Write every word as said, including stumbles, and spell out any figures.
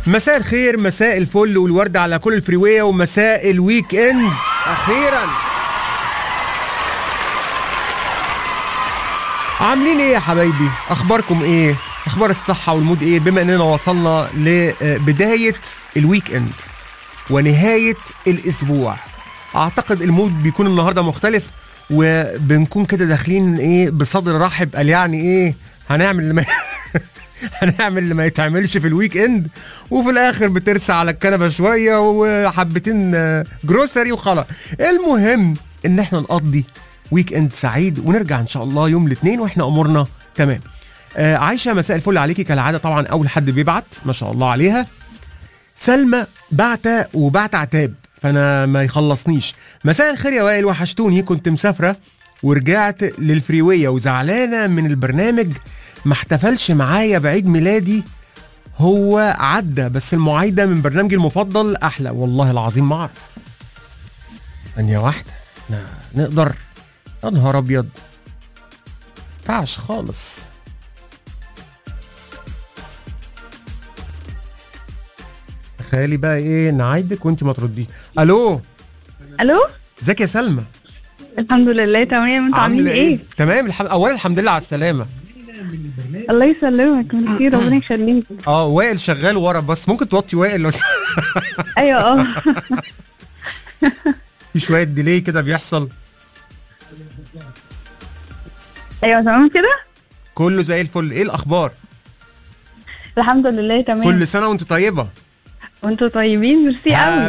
مساء الخير، مساء الفل والورد على كل الفريوية، ومساء الويك اند اخيرا. عاملين ايه يا حبايبي؟ اخباركم ايه؟ اخبار الصحة والمود ايه؟ بما اننا وصلنا لبداية الويك اند ونهاية الاسبوع، اعتقد المود بيكون النهاردة مختلف، وبنكون كده داخلين ايه بصدر رحب. قال يعني ايه هنعمل اللي ما هنعمل اللي ما يتعملش في الويك اند، وفي الاخر بترسى على الكنبه شويه وحبتين جروسري وخلاص. المهم ان احنا نقضي ويك اند سعيد ونرجع ان شاء الله يوم الاثنين واحنا امورنا تمام. آه عايشه، مساء الفل عليكي كالعاده. طبعا اول حد بيبعت ما شاء الله عليها سلمى، بعتة وبعت عتاب فانا ما يخلصنيش. مساء الخير يا وائل، وحشتوني، كنت مسافره ورجعت للفريويه وزعلانه من البرنامج، ما احتفلش معايا بعيد ميلادي، هو عدى بس المعايدة من برنامجي المفضل أحلى. والله العظيم ما أعرف. ثانية واحدة، نقدر؟ يا نهار أبيض، تعش خالص. تخيلي بقى إيه نعايدك وأنت ما ترديش. ألو الو، ازيك يا سلمى؟ الحمد لله تمام، انتوا عاملين ايه؟ تمام الحمد. اولا الحمد لله على السلامه. الله يسلمك، ميرسي، ربنا يخليك. اه وائل شغال ورا، بس ممكن توطي وائل لو ايوه اه في شويه ديلي كده بيحصل. ايوه تمام كده، كله زي الفل. ايه الاخبار؟ الحمد لله تمام. كل سنه وانت طيبه. وانتوا طيبين، ميرسي قوي.